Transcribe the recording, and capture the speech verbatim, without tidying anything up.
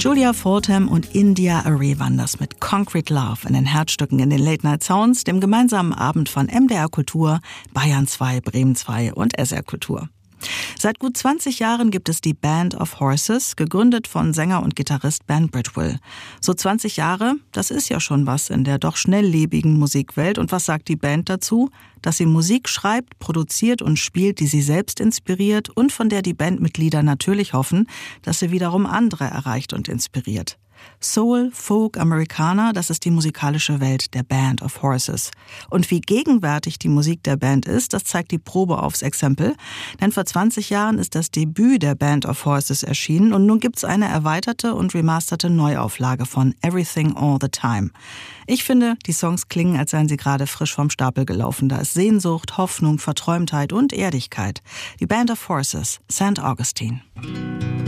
Julia Fordham und India Arie waren das mit Concrete Love in den Herzstücken in den Late Night Sounds, dem gemeinsamen Abend von M D R Kultur, Bayern zwei, Bremen zwei und S R Kultur. Seit gut zwanzig Jahren gibt es die Band of Horses, gegründet von Sänger und Gitarrist Ben Bridwell. So zwanzig Jahre, das ist ja schon was in der doch schnelllebigen Musikwelt. Und was sagt die Band dazu? Dass sie Musik schreibt, produziert und spielt, die sie selbst inspiriert und von der die Bandmitglieder natürlich hoffen, dass sie wiederum andere erreicht und inspiriert. Soul, Folk, Americana, das ist die musikalische Welt der Band of Horses. Und wie gegenwärtig die Musik der Band ist, das zeigt die Probe aufs Exempel. Denn vor zwanzig Jahren ist das Debüt der Band of Horses erschienen und nun gibt's eine erweiterte und remasterte Neuauflage von Everything All the Time. Ich finde, die Songs klingen, als seien sie gerade frisch vom Stapel gelaufen. Da ist Sehnsucht, Hoffnung, Verträumtheit und Erdigkeit. Die Band of Horses, Saint Augustine.